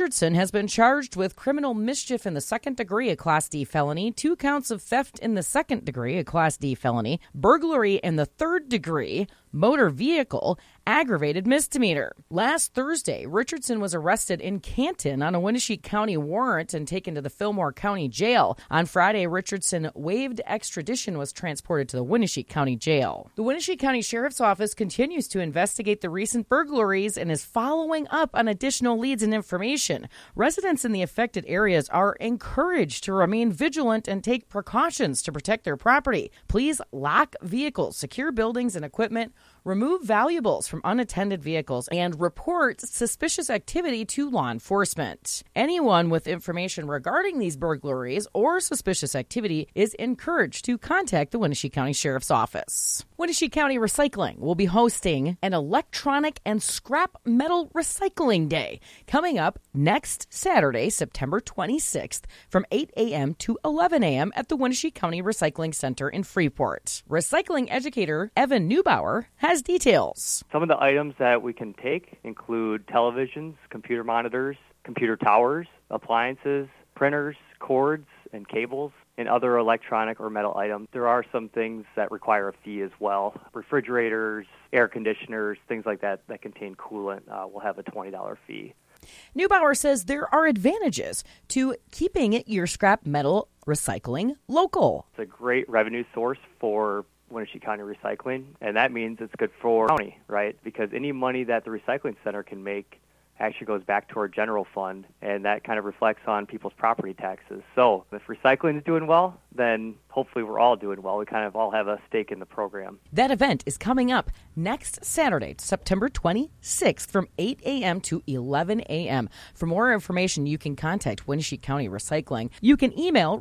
Richardson has been charged with criminal mischief in the second degree, a Class D felony, 2 counts of theft in the second degree, a Class D felony, burglary in the third degree, motor vehicle, aggravated misdemeanor. Last Thursday, Richardson was arrested in Canton on a Winneshiek County warrant and taken to the Fillmore County Jail. On Friday, Richardson waived extradition, was transported to the Winneshiek County Jail. The Winneshiek County Sheriff's Office continues to investigate the recent burglaries and is following up on additional leads and information. Residents in the affected areas are encouraged to remain vigilant and take precautions to protect their property. Please lock vehicles, secure buildings and equipment, remove valuables from unattended vehicles, and report suspicious activity to law enforcement. Anyone with information regarding these burglaries or suspicious activity is encouraged to contact the Winneshiek County Sheriff's Office. Winneshiek County Recycling will be hosting an electronic and scrap metal recycling day coming up next Saturday, September 26th from 8 a.m. to 11 a.m. at the Winneshiek County Recycling Center in Freeport. Recycling educator Evan Neubauer has details. Some of the items that we can take include televisions, computer monitors, computer towers, appliances, printers, cords, and cables, and other electronic or metal items. There are some things that require a fee as well. Refrigerators, air conditioners, things like that that contain coolant will have a $20 fee. Neubauer says there are advantages to keeping your scrap metal recycling local. It's a great revenue source for Winneshiek County Recycling, and that means it's good for the county, right? Because any money that the recycling center can make actually goes back to our general fund, and that kind of reflects on people's property taxes. So if recycling is doing well, then hopefully we're all doing well. We kind of all have a stake in the program. That event is coming up next Saturday, September 26th from 8 a.m. to 11 a.m. For more information, you can contact Winneshiek County Recycling. You can email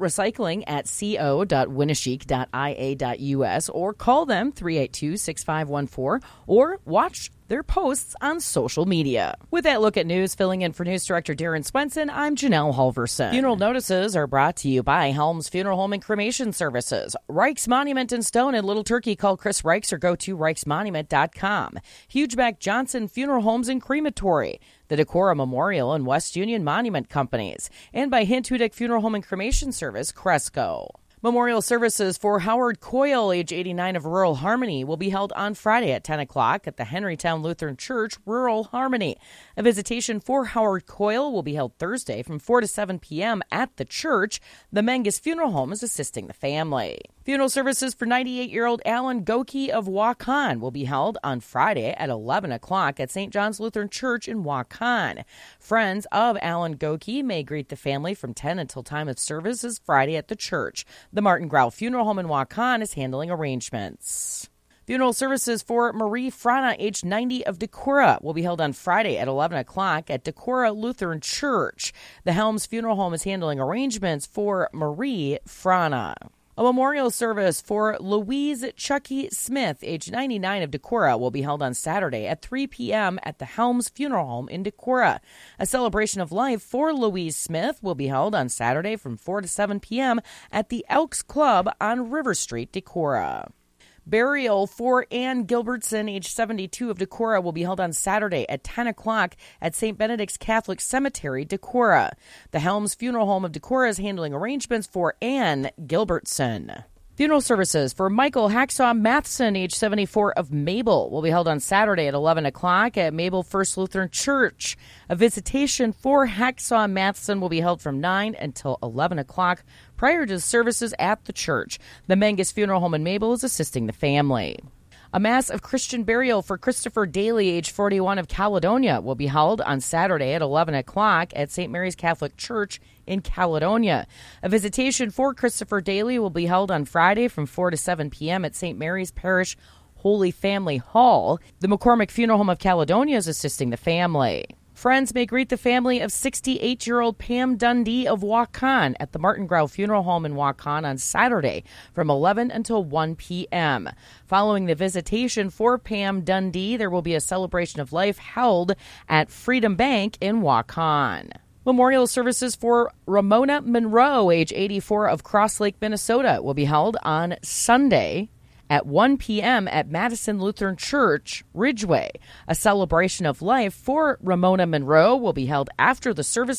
recycling@co.winneshiek.ia.us or call them 382-6514 or watch their posts on social media. With that look at news, filling in for News Director Darren Swenson, I'm Janelle Halverson. Funeral notices are brought to you by Helms Funeral Home and Cremation Services. Reichs Monument in Stone and Little Turkey. Call Chris Reichs or go to reichsmonument.com. Hugeback Johnson Funeral Homes and Crematory. The Decorah Memorial and West Union Monument Companies. And by Hint Hudick Funeral Home and Cremation Service, Cresco. Memorial services for Howard Coyle, age 89, of Rural Harmony, will be held on Friday at 10 o'clock at the Henrytown Lutheran Church, Rural Harmony. A visitation for Howard Coyle will be held Thursday from 4 to 7 p.m. at the church. The Menges Funeral Home is assisting the family. Funeral services for 98-year-old Alan Goki of Waukon will be held on Friday at 11 o'clock at St. John's Lutheran Church in Waukon. Friends of Alan Goki may greet the family from 10 until time of service is Friday at the church. The Martin Grau Funeral Home in Waukon is handling arrangements. Funeral services for Marie Frana, age 90, of Decorah, will be held on Friday at 11 o'clock at Decorah Lutheran Church. The Helms Funeral Home is handling arrangements for Marie Frana. A memorial service for Louise Chucky Smith, age 99, of Decorah, will be held on Saturday at 3 p.m. at the Helms Funeral Home in Decorah. A celebration of life for Louise Smith will be held on Saturday from 4 to 7 p.m. at the Elks Club on River Street, Decorah. Burial for Ann Gilbertson, age 72, of Decorah, will be held on Saturday at 10 o'clock at St. Benedict's Catholic Cemetery, Decorah. The Helms Funeral Home of Decorah is handling arrangements for Ann Gilbertson. Funeral services for Michael Hacksaw Matheson, age 74, of Mabel, will be held on Saturday at 11 o'clock at Mabel First Lutheran Church. A visitation for Hacksaw Matheson will be held from 9 until 11 o'clock prior to the services at the church. The Menges Funeral Home in Mabel is assisting the family. A Mass of Christian burial for Christopher Daly, age 41, of Caledonia, will be held on Saturday at 11 o'clock at St. Mary's Catholic Church in Caledonia. A visitation for Christopher Daly will be held on Friday from 4 to 7 p.m. at St. Mary's Parish Holy Family Hall. The McCormick Funeral Home of Caledonia is assisting the family. Friends may greet the family of 68-year-old Pam Dundee of Waukon at the Martin Grau Funeral Home in Waukon on Saturday from 11 until 1 p.m. Following the visitation for Pam Dundee, there will be a celebration of life held at Freedom Bank in Waukon. Memorial services for Ramona Monroe, age 84, of Cross Lake, Minnesota, will be held on Sunday at 1 p.m. at Madison Lutheran Church, Ridgeway. A celebration of life for Ramona Monroe will be held after the service